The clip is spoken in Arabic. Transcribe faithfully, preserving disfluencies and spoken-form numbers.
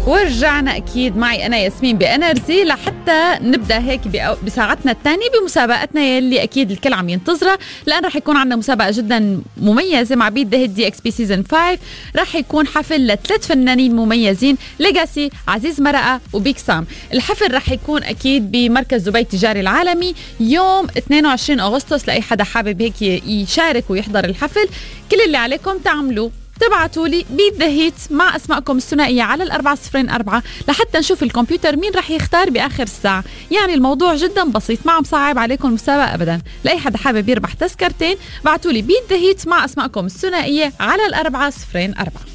ورجعنا أكيد معي أنا ياسمين بأنرجي لحتى نبدأ هيك بساعتنا الثانية بمسابقتنا يلي أكيد الكل عم ينتظرها، لأن رح يكون عندنا مسابقة جدا مميزة مع بيت دهيت دي اكس بي سيزن خمسة. رح يكون حفل لثلاث فنانين مميزين، ليجاسي، عزيز مرقة، وبيك سام. الحفل رح يكون أكيد بمركز دبي التجاري العالمي يوم اثنين وعشرين أغسطس. لأي حدا حابب هيك يشارك ويحضر الحفل، كل اللي عليكم تعملوا تبعتوا لي بيت ذا هيت مع اسمائكم الثنائيه على الأربعة صفرين أربعة لحتى نشوف الكمبيوتر مين رح يختار باخر الساعه. يعني الموضوع جدا بسيط، ما عم صعب عليكم المسابقه ابدا. لاي حدا حابب يربح تذكرتين بعتوا لي بيت ذا هيت مع اسمائكم الثنائيه على الأربعة صفرين أربعة.